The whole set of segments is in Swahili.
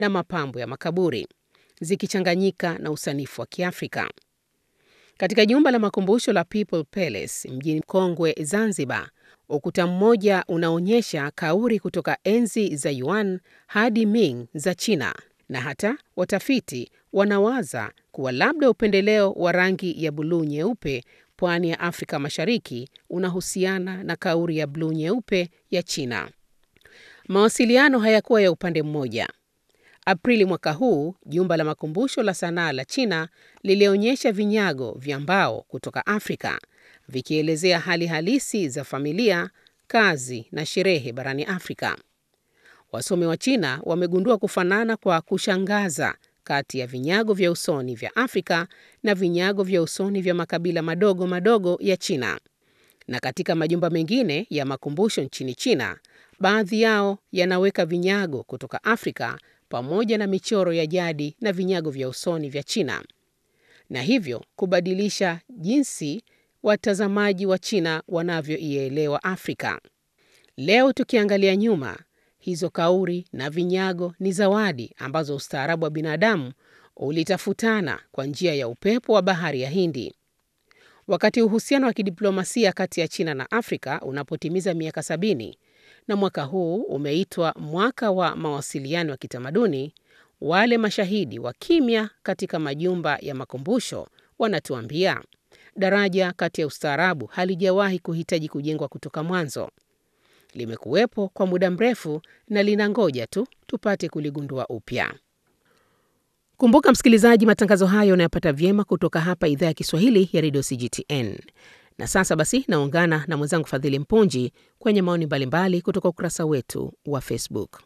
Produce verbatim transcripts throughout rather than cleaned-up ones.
na mapambo ya makaburi, zikichanganyika na usanifu wa Kiafrika. Katika jumba la makumbusho la People Palace mjini Kongwe, Zanzibar, ukuta mmoja unaonyesha kauri kutoka enzi za Yuan hadi Ming za China, na hata watafiti wanawaza kuwa labda upendeleo wa rangi ya buluu nyeupe pwani ya Afrika Mashariki unahusiana na kauri ya buluu nyeupe ya China. Mawasiliano hayakuwa ya upande mmoja. Aprili mwaka huu, jumba la makumbusho la sanaa la China lilionyesha vinyago vya mbao kutoka Afrika, vikielezea hali halisi za familia, kazi na sherehe barani Afrika. Wasomi wa China wamegundua kufanana kwa kushangaza kati ya vinyago vya usoni vya Afrika na vinyago vya usoni vya makabila madogo madogo ya China. Na katika majumba mengine ya makumbusho nchini China, baadhi yao yanaweka vinyago kutoka Afrika pamoja na michoro ya jadi na vinyago vya usoni vya China, na hivyo kubadilisha jinsi watazamaji wa China wanavyoielewa Afrika. Leo tukiangalia nyuma, hizo kauri na vinyago ni zawadi ambazo ustaarabu wa binadamu ulitafutana kwa njia ya upepo wa bahari ya Hindi. Wakati uhusiano wa kidiplomasia kati ya China na Afrika unapotimiza miaka sabini, na mwaka huu umeitwa mwaka wa mawasiliano ya kitamaduni, wale mashahidi wa kimya katika majumba ya makumbusho wanatuambia daraja kati ya ustaarabu halijawahi kuhitaji kujengwa kutoka mwanzo. Limekuwepo kwa muda mrefu na linangoja tu tupate kuligundua upya. Kumbuka msikilizaji, matangazo hayo unayapata vyema kutoka hapa idhaa ya Kiswahili ya Radio C G T N. Na sasa basi naungana na mwenzangu Fadhili Mpunji kwenye maoni mbalimbali kutoka ukurasa wetu wa Facebook.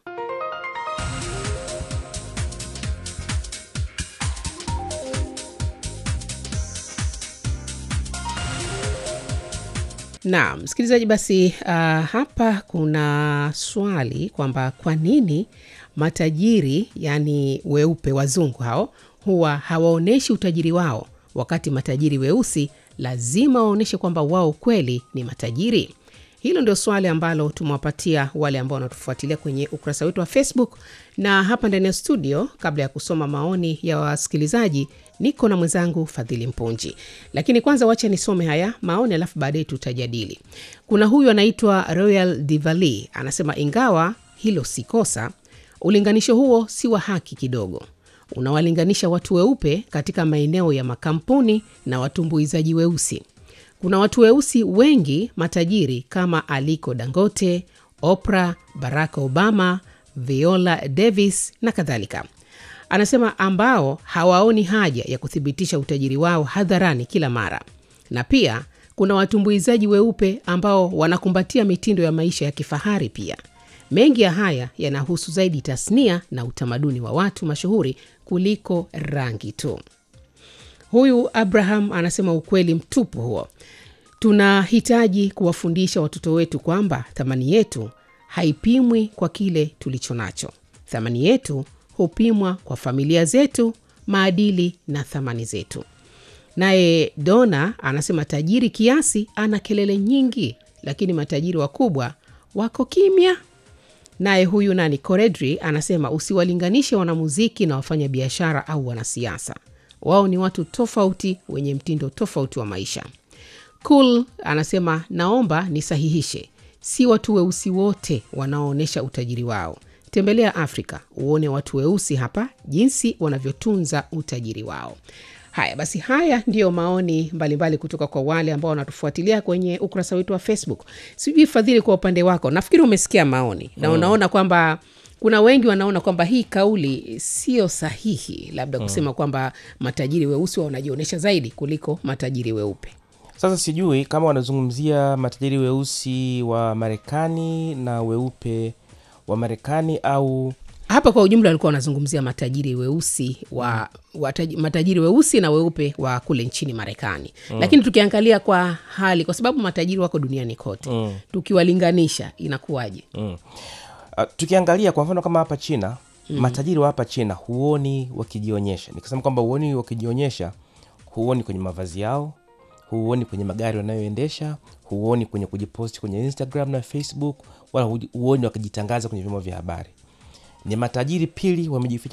Na msikilizaji, basi uh, hapa kuna swali kwamba kwa nini matajiri, yani weupe wazungu hao, huwa hawaoneshi utajiri wao, wakati matajiri weusi lazima waoneshe kwamba wao kweli ni matajiri. Hilo ndio swali ambalo tumewapatia wale ambao wanatufuatilia kwenye ukurasa wetu wa Facebook. Na hapa ndani ya studio, kabla ya kusoma maoni ya wasikilizaji, niko na mwenzangu Fadhili Mpunji. Lakini kwanza wacha nisome haya maoni, alafu baadaye tutajadili. Kuna huyu anaitwa Royal Divali, anasema ingawa hilo si kosa, ulinganisho huo si wa haki kidogo. Unawalinganisha watu weupe katika maeneo ya makampuni na watumbuizaji weusi. Kuna watu weusi wengi matajiri kama Aliko Dangote, Oprah, Barack Obama, Viola Davis na kadhalika. Anasema ambao hawaoni haja ya kuthibitisha utajiri wao hadharani kila mara. Na pia kuna watumbuizaji weupe ambao wanakumbatia mitindo ya maisha ya kifahari pia. Mengi ya haya yanahusu zaidi tasnia na utamaduni wa watu mashuhuri kuliko rangi tu. Huyu Abraham anasema ukweli mtupu huo. Tunahitaji kuwafundisha watoto wetu kwamba thamani yetu haipimwi kwa kile tulichonacho. Thamani yetu hupimwa kwa familia zetu, maadili na thamani zetu. Naye Dona anasema tajiri kiasi ana kelele nyingi, lakini matajiri wakubwa wako kimya. Naye huyu nani Koredri anasema usiwalinganishe wanamuziki na wafanya biashara au wanasiasa. Wao ni watu tofauti wenye mtindo tofauti wa maisha. Cool anasema naomba nisahihishe, si watu weusi wote wanaoonyesha utajiri wao. Tembelea Afrika uone watu weusi hapa jinsi wanavyotunza utajiri wao. Haya basi, haya ndio maoni mbalimbali mbali kutoka kwa wale ambao wanatufuatilia kwenye ukurasa wetu wa Facebook. Sijui Fadhili, kwa upande wako, nafikiri umesikia maoni na unaona kwamba kuna wengi wanaona kwamba hii kauli sio sahihi, labda kusema kwamba matajiri weusi wanajionyesha zaidi kuliko matajiri weupe. Sasa sijui kama wanazungumzia matajiri weusi wa Marekani na weupe wa Marekani au hapa kwa ujumla walikuwa wanazungumzia matajiri weusi wa, wa matajiri weusi na weupe wa kule nchini Marekani. Mm. Lakini tukiangalia kwa hali, kwa sababu matajiri wako duniani kote, mm. tukiwalinganisha inakuwaje? Mm. Uh, tukiangalia kwa mfano kama hapa China, mm. matajiri wa hapa China huoni wakijionyesha. Nikisema kwamba huoni wakijionyesha, huoni kwenye mavazi yao, huoni kwenye magari wanayoendesha, huoni kwenye kujiposti kwenye Instagram na Facebook, wala huoni wakijitangaza kwenye vyombo vya habari. Ni matajiri pili wamejificha